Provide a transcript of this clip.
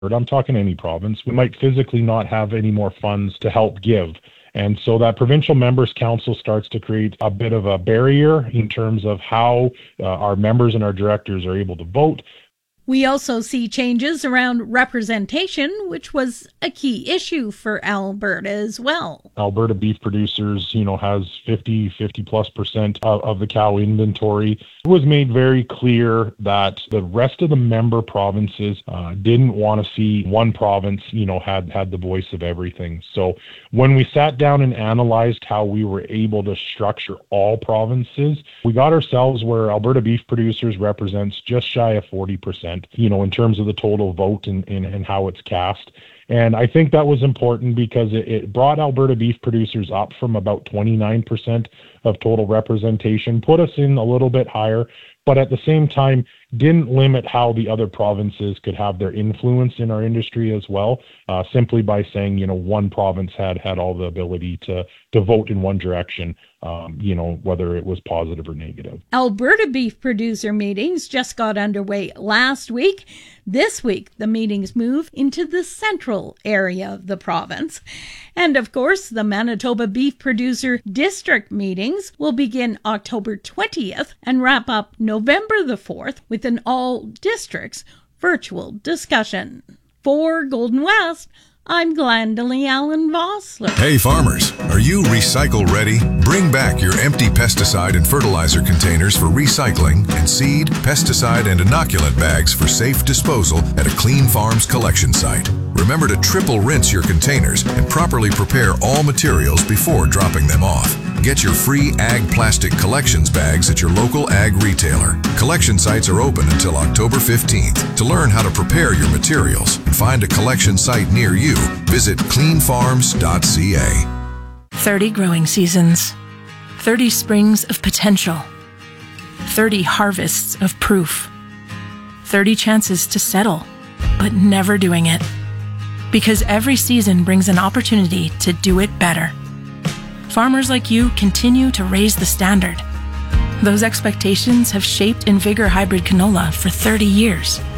I'm talking any province, we might physically not have any more funds to help give. And so that provincial members council starts to create a bit of a barrier in terms of how our members and our directors are able to vote. We also see changes around representation, which was a key issue for Alberta as well. Alberta beef producers, has 50+ % of the cow inventory. It was made very clear that the rest of the member provinces didn't want to see one province, had the voice of everything. So when we sat down and analyzed how we were able to structure all provinces, we got ourselves where Alberta beef producers represents just shy of 40%. In terms of the total vote and how it's cast. And I think that was important because it brought Alberta beef producers up from about 29% of total representation, put us in a little bit higher, but at the same time, didn't limit how the other provinces could have their influence in our industry as well, simply by saying, one province had all the ability to vote in one direction, whether it was positive or negative. Alberta beef producer meetings just got underway last week. This week, the meetings move into the central area of the province. And of course, the Manitoba Beef Producer District meetings will begin October 20th and wrap up November the 4th with an all-districts virtual discussion. For Golden West, I'm Glendalee Allen Vossler. Hey farmers, are you recycle ready? Bring back your empty pesticide and fertilizer containers for recycling and seed, pesticide, and inoculant bags for safe disposal at a Clean Farms collection site. Remember to triple rinse your containers and properly prepare all materials before dropping them off. Get your free Ag Plastic Collections bags at your local ag retailer. Collection sites are open until October 15th. To learn how to prepare your materials and find a collection site near you, visit cleanfarms.ca. 30 growing seasons, 30 springs of potential, 30 harvests of proof, 30 chances to settle, but never doing it. Because every season brings an opportunity to do it better. Farmers like you continue to raise the standard. Those expectations have shaped InVigor hybrid canola for 30 years.